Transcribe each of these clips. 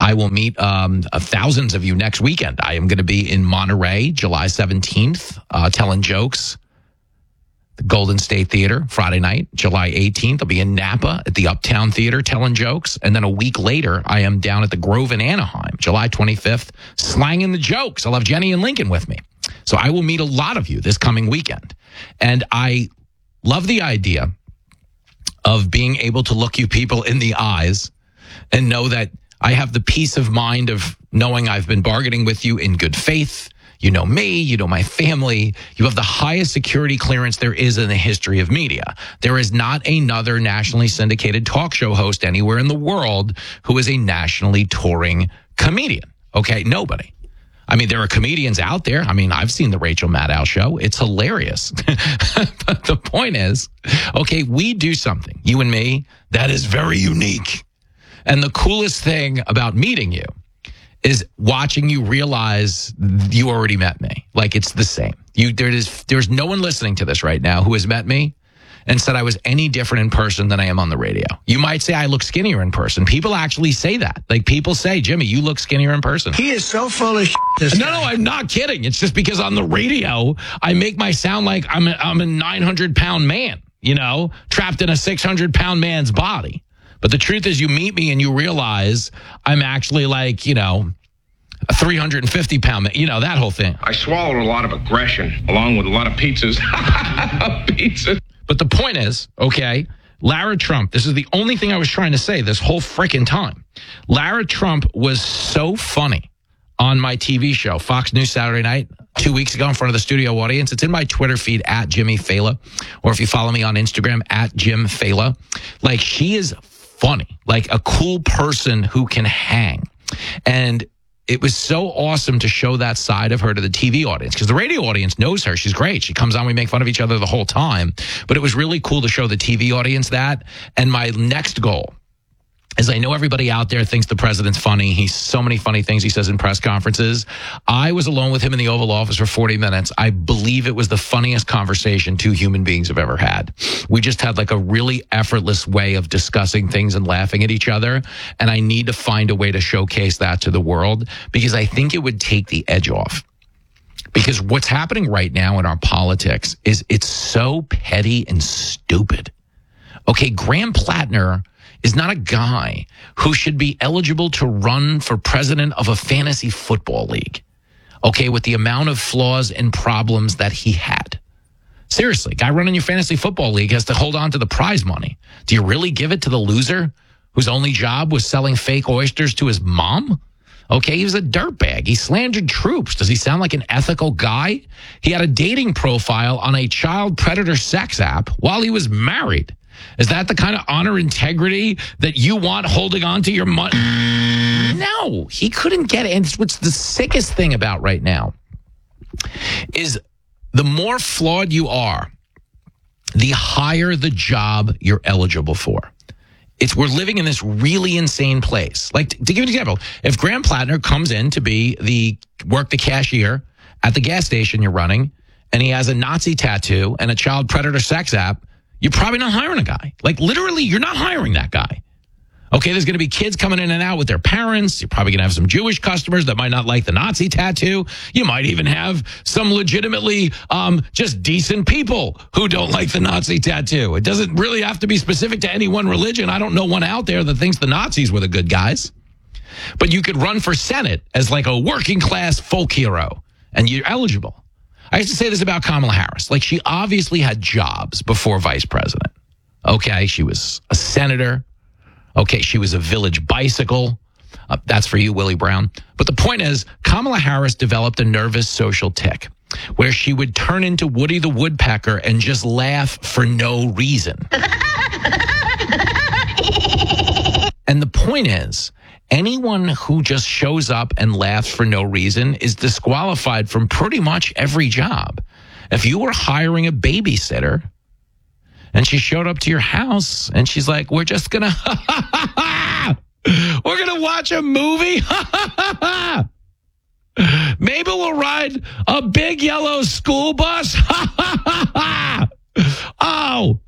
I will meet thousands of you next weekend. I am going to be in Monterey, July 17th, telling jokes. The Golden State Theater, Friday night, July 18th. I'll be in Napa at the Uptown Theater telling jokes. And then a week later, I am down at the Grove in Anaheim, July 25th, slanging the jokes. I'll have Jenny and Lincoln with me. So I will meet a lot of you this coming weekend. And I love the idea of being able to look you people in the eyes and know that I have the peace of mind of knowing I've been bargaining with you in good faith. You know me, you know my family. You have the highest security clearance there is in the history of media. There is not another nationally syndicated talk show host anywhere in the world who is a nationally touring comedian. Okay, nobody. I mean, there are comedians out there. I mean, I've seen the Rachel Maddow show. It's hilarious. But the point is, okay, we do something, you and me, that is very unique. And the coolest thing about meeting you is watching you realize you already met me. Like, it's the same. There's no one listening to this right now who has met me and said I was any different in person than I am on the radio. You might say I look skinnier in person. People actually say that. Like, people say, Jimmy, you look skinnier in person. He is so full of shit. No, I'm not kidding. It's just because on the radio, I make my sound like I'm a 900-pound man, you know, trapped in a 600-pound man's body. But the truth is, you meet me and you realize I'm actually like, you know, a 350-pound man, you know, that whole thing. I swallowed a lot of aggression along with a lot of pizzas. Pizzas. But the point is, okay, Lara Trump, this is the only thing I was trying to say this whole freaking time. Lara Trump was so funny on my TV show, Fox News Saturday Night, 2 weeks ago in front of the studio audience. It's in my Twitter feed at Jimmy Fallon, or if you follow me on Instagram at Jim Fallon. Like, she is funny, like a cool person who can hang. And it was so awesome to show that side of her to the TV audience, because the radio audience knows her. She's great. She comes on, we make fun of each other the whole time. But it was really cool to show the TV audience that. And my next goal is, I know everybody out there thinks the president's funny. He's so many funny things he says in press conferences. I was alone with him in the Oval Office for 40 minutes. I believe it was the funniest conversation two human beings have ever had. We just had like a really effortless way of discussing things and laughing at each other. And I need to find a way to showcase that to the world, because I think it would take the edge off. Because what's happening right now in our politics is it's so petty and stupid. Okay, Graham Plattner is not a guy who should be eligible to run for president of a fantasy football league, okay, with the amount of flaws and problems that he had. Seriously, guy running your fantasy football league has to hold on to the prize money. Do you really give it to the loser whose only job was selling fake oysters to his mom? Okay, he was a dirtbag. He slandered troops. Does he sound like an ethical guy? He had a dating profile on a child predator sex app while he was married. Is that the kind of honor integrity that you want holding on to your money? No, he couldn't get it. And what's the sickest thing about right now is the more flawed you are, the higher the job you're eligible for. We're living in this really insane place. Like, to give you an example, if Graham Plattner comes in to be work the cashier at the gas station you're running, and he has a Nazi tattoo and a child predator sex app, you're probably not hiring a guy. Like, literally, you're not hiring that guy. Okay, there's going to be kids coming in and out with their parents. You're probably going to have some Jewish customers that might not like the Nazi tattoo. You might even have some legitimately just decent people who don't like the Nazi tattoo. It doesn't really have to be specific to any one religion. I don't know one out there that thinks the Nazis were the good guys. But you could run for Senate as like a working class folk hero, and you're eligible. I used to say this about Kamala Harris. Like, she obviously had jobs before vice president. Okay, she was a senator. Okay, she was a village bicycle. That's for you, Willie Brown. But the point is, Kamala Harris developed a nervous social tic where she would turn into Woody the Woodpecker and just laugh for no reason. And the point is, anyone who just shows up and laughs for no reason is disqualified from pretty much every job. If you were hiring a babysitter and she showed up to your house and she's like, we're just going to, we're going to watch a movie. Maybe we'll ride a big yellow school bus. Oh,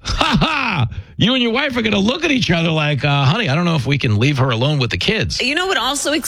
you and your wife are going to look at each other like, honey, I don't know if we can leave her alone with the kids. You know what also